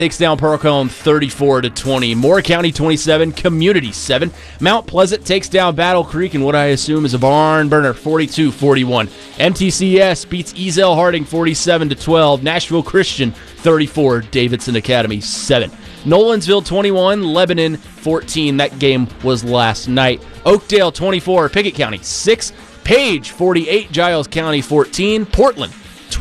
Takes down Pearl-Cohn 34-20. Moore County 27, Community 7. Mount Pleasant takes down Battle Creek in what I assume is a barn burner 42-41. MTCS beats Eazell Harding 47-12. Nashville Christian 34, Davidson Academy 7. Nolensville 21, Lebanon 14. That game was last night. Oakdale 24, Pickett County 6. Page 48, Giles County 14. Portland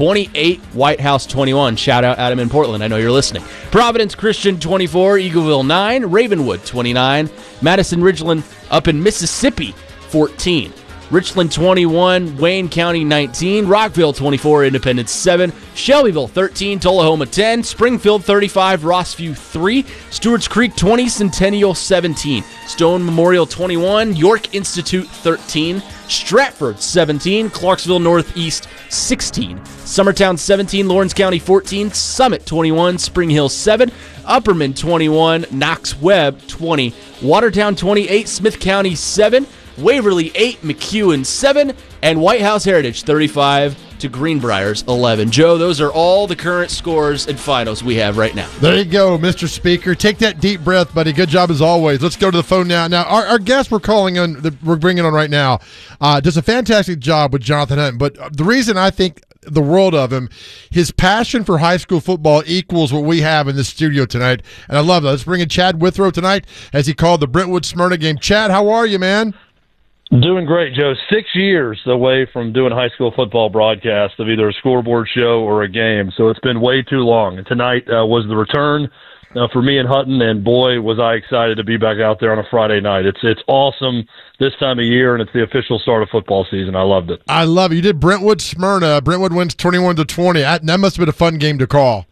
28, White House 21. Shout out Adam in Portland. I know you're listening. Providence Christian 24, Eagleville 9, Ravenwood 29, Madison Ridgeland up in Mississippi 14. Richland 21, Wayne County 19, Rockville 24, Independence 7, Shelbyville 13, Tullahoma 10, Springfield 35, Rossview 3, Stewart's Creek 20, Centennial 17, Stone Memorial 21, York Institute 13, Stratford 17, Clarksville Northeast 16, Summertown 17, Lawrence County 14, Summit 21, Spring Hill 7, Upperman 21, Knox Webb 20, Watertown 28, Smith County 7, Waverly 8, McEwen 7, and White House Heritage 35 to Greenbriers 11. Joe, those are all the current scores and finals we have right now. There you go, Mr. Speaker. Take that deep breath, buddy. Good job as always. Let's go to the phone now. Now, our guest we're bringing on right now does a fantastic job with Jonathan Hutton, but the reason I think the world of him, his passion for high school football equals what we have in this studio tonight, and I love that. Let's bring in Chad Withrow tonight as he called the Brentwood Smyrna game. Chad, how are you, man? Doing great, Joe. 6 years away from doing high school football broadcast of either a scoreboard show or a game, so it's been way too long. And tonight was the return for me and Hutton, and boy, was I excited to be back out there on a Friday night. It's awesome this time of year, and it's the official start of football season. I loved it. I love it. You did Brentwood Smyrna. Brentwood wins 21-20. That must have been a fun game to call.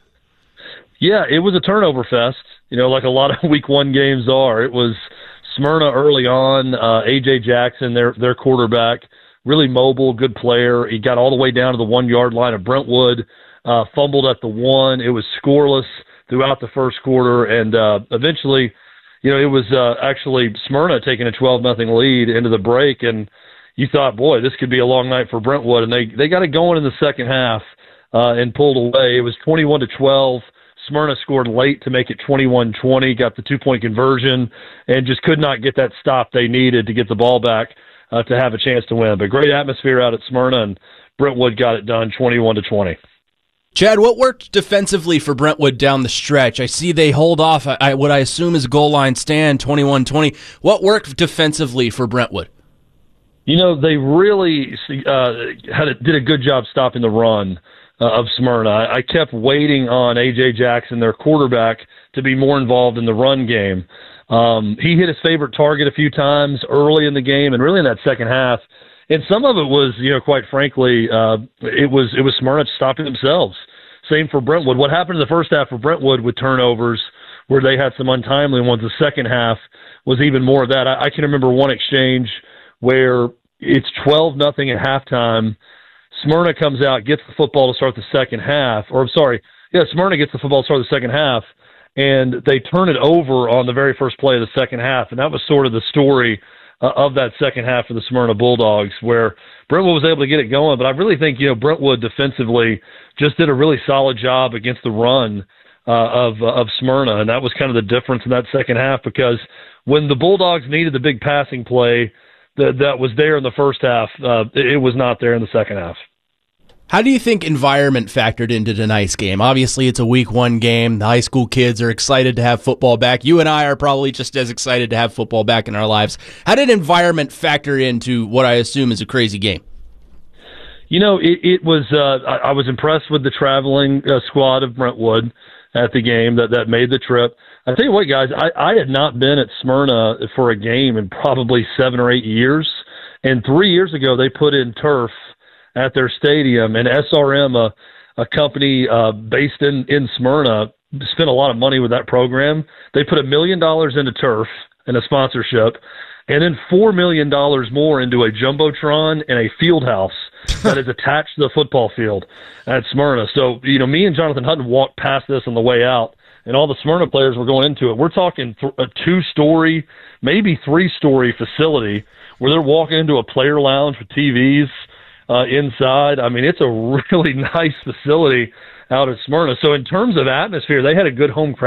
Yeah, it was a turnover fest, like a lot of week one games are. It was Smyrna early on, A.J. Jackson, their quarterback, really mobile, good player. He got all the way down to the 1 yard line of Brentwood, fumbled at the 1. It was scoreless throughout the first quarter, and eventually, it was actually Smyrna taking a 12-0 lead into the break, and you thought, boy, this could be a long night for Brentwood, and they got it going in the second half and pulled away. It was 21-12. Smyrna scored late to make it 21-20, got the 2-point conversion, and just could not get that stop they needed to get the ball back to have a chance to win. But great atmosphere out at Smyrna, and Brentwood got it done 21-20. Chad, what worked defensively for Brentwood down the stretch? I see they hold off what I assume is a goal line stand, 21-20. What worked defensively for Brentwood? They really did a good job stopping the run of Smyrna. I kept waiting on A.J. Jackson, their quarterback, to be more involved in the run game. He hit his favorite target a few times early in the game and really in that second half. And some of it was, quite frankly, it was Smyrna stopping themselves. Same for Brentwood. What happened in the first half for Brentwood with turnovers, where they had some untimely ones, the second half was even more of that. I can remember one exchange where it's 12-0 at halftime. Smyrna comes out, gets the football to start the second half. Smyrna gets the football to start the second half, and they turn it over on the very first play of the second half. And that was sort of the story of that second half for the Smyrna Bulldogs, where Brentwood was able to get it going. But I really think, Brentwood defensively just did a really solid job against the run of Smyrna. And that was kind of the difference in that second half, because when the Bulldogs needed the big passing play that was there in the first half, it was not there in the second half. How do you think environment factored into tonight's game? Obviously, it's a week one game. The high school kids are excited to have football back. You and I are probably just as excited to have football back in our lives. How did environment factor into what I assume is a crazy game? It was. I was impressed with the traveling squad of Brentwood at the game that made the trip. I tell you what, guys, I had not been at Smyrna for a game in probably 7 or 8 years. And 3 years ago, they put in turf at their stadium, and SRM, a company based in Smyrna, spent a lot of money with that program. They put $1 million into turf and a sponsorship, and then $4 million more into a jumbotron and a field house that is attached to the football field at Smyrna. So, me and Jonathan Hutton walked past this on the way out, and all the Smyrna players were going into it. We're talking a 2-story, maybe 3-story facility where they're walking into a player lounge with TVs inside. I mean, it's a really nice facility out at Smyrna. So in terms of atmosphere, they had a good home crowd.